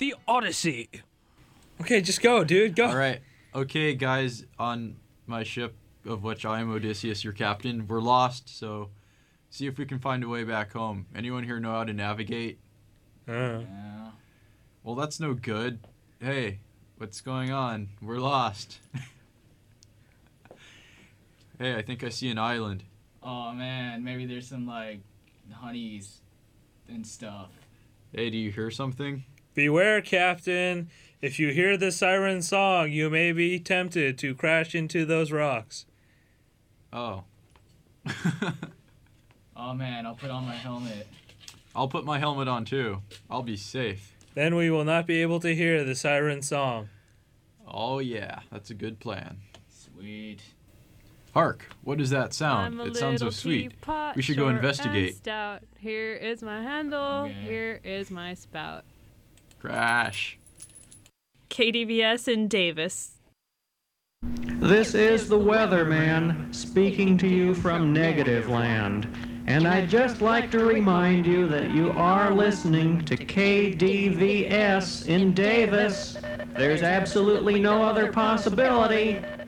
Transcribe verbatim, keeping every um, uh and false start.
the Odyssey. Okay, just go, dude. Go. All right. Okay, guys, on my ship, of which I am Odysseus, your captain, we're lost, so see if we can find a way back home. Anyone here know how to navigate? Uh. Yeah. Well, that's no good. Hey, what's going on? We're lost. Hey, I think I see an island. Oh man, maybe there's some like honeys and stuff. Hey, do you hear something? Beware, Captain. If you hear the siren song, you may be tempted to crash into those rocks. Oh. Oh man, I'll put on my helmet. I'll put my helmet on too. I'll be safe. Then we will not be able to hear the siren song. Oh yeah, that's a good plan. Sweet. Hark, what is that sound? I'm a It sounds so little sweet. teapot, We should go short investigate. and stout. Here is my handle. Okay. Here is my spout. Crash. K D V S in Davis. This is the Weatherman speaking to you from Negative Land. And I'd just like to remind you that you are listening to K D V S in Davis. There's absolutely no other possibility.